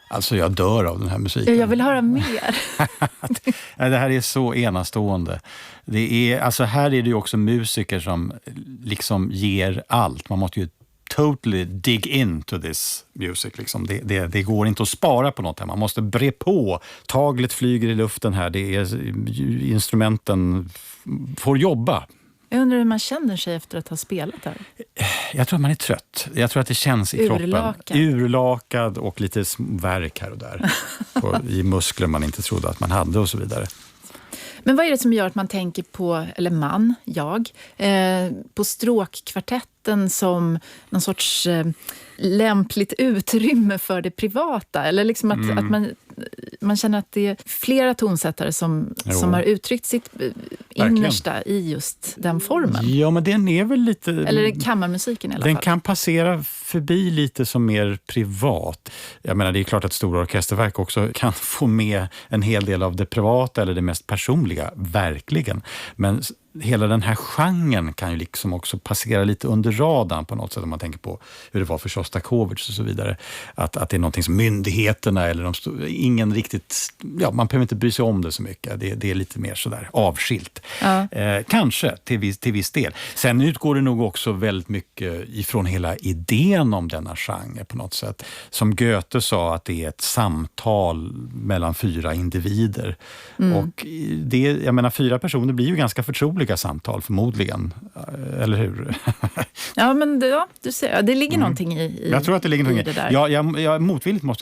Alltså jag dör av den här musiken. Jag vill höra mer. Det här är så enastående. Alltså här är det ju också musiker som liksom ger allt. Man måste ju totally dig into this music. Liksom. Det går inte att spara på något här. Man måste bre på. Taglet flyger i luften här. Instrumenten får jobba. Jag undrar hur man känner sig efter att ha spelat här. Jag tror att man är trött. Jag tror att det känns i kroppen. Urlakad och lite värk här och där. I muskler man inte trodde att man hade och så vidare. Men vad är det som gör att man tänker på, eller jag, på stråkkvartetten som någon sorts lämpligt utrymme för det privata? Eller liksom att man känner att det är flera tonsättare som har uttryckt sitt innersta i just den formen. Ja, men den är väl lite... Eller kammarmusiken i alla fall. Den kan passera förbi lite som mer privat. Jag menar, det är klart att stora orkesterverk också kan få med en hel del av det privata eller det mest personliga, verkligen. Men hela den här genren kan ju liksom också passera lite under radarn på något sätt om man tänker på hur det var för Shostakovich och så vidare. Att det är någonting som myndigheterna eller ingen riktigt, man behöver inte bry sig om det så mycket. Det är lite mer sådär avskilt. Ja. Kanske till viss del. Sen utgår det nog också väldigt mycket ifrån hela idén om denna genre på något sätt. Som Goethe sa att det är ett samtal mellan 4 individer. Och jag menar 4 personer blir ju ganska förtroliga samtal förmodligen, eller hur? Ja, men du ser, det ligger någonting i jag tror att det ligger någonting i det där. Jag motvilligt måste